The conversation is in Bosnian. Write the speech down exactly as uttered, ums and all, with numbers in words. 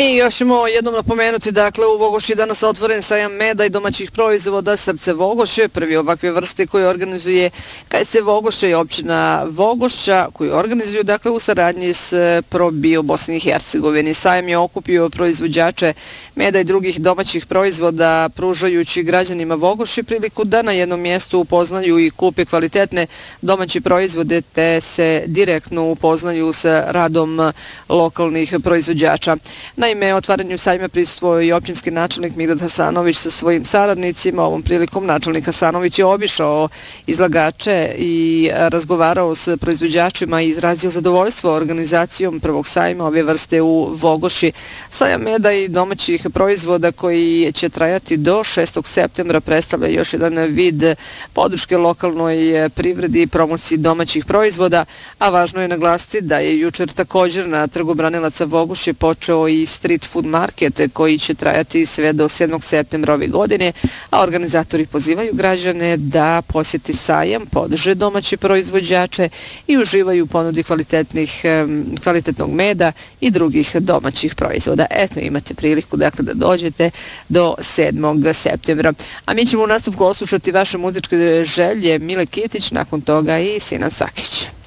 I još ćemo jednom napomenuti, dakle, u Vogoši danas otvoren sajam meda i domaćih proizvoda Srce Vogoše, prvi ovakve vrste koje organizuje K S Vogoše i općina Vogošća, koji organizuju, dakle, u saradnji s ProBio Bosne i Hercegovine. Sajam je okupio proizvođače meda i drugih domaćih proizvoda, pružajući građanima Vogoše priliku da na jednom mjestu upoznaju i kupe kvalitetne domaće proizvode, te se direktno upoznaju s radom lokalnih proizvođača. Naime, otvaranju sajma prisustvovao i općinski načelnik Migdad Hasanović sa svojim saradnicima. Ovom prilikom načelnik Hasanović je obišao izlagače i razgovarao s proizvođačima i izrazio zadovoljstvo organizacijom prvog sajma ove vrste u Vogoši. Sajam meda i domaćih proizvoda koji će trajati do šestog septembra predstavlja još jedan vid podrške lokalnoj privredi i promociji domaćih proizvoda, a važno je naglasiti da je jučer također na Trgu branilaca Vogoše počeo i street food market koji će trajati sve do sedmog septembra ove godine, a organizatori pozivaju građane da posjeti sajam, podrže domaće proizvođače i uživaju u ponudi kvalitetnih, kvalitetnog meda i drugih domaćih proizvoda. Eto, imate priliku, dakle, da dođete do sedmog septembra. A mi ćemo u nastavku oslušati vaše muzičke želje, Mile Kitić, nakon toga i Sinan Sakić.